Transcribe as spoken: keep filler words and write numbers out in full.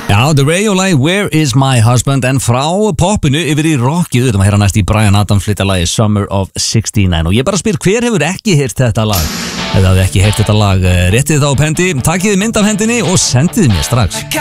Já, The Ray og lagi Where is my husband, en frá popinu yfir í rockið, við erum að heyra næst í Bryan Adams flytja lagi Summer of sixty-nine og ég bara spyr, hver hefur ekki heyrt þetta lag? Ef þið hafið ekki heyrt þetta lag, réttið þá upp hendi, takiði mynd af hendinni og sendið mér strax.